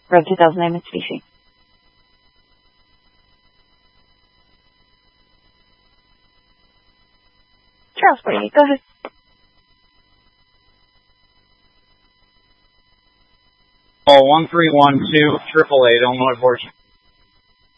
Road 2009 Mitsubishi. Charles 48, go ahead. Oh, 1312 888 Illinois 14.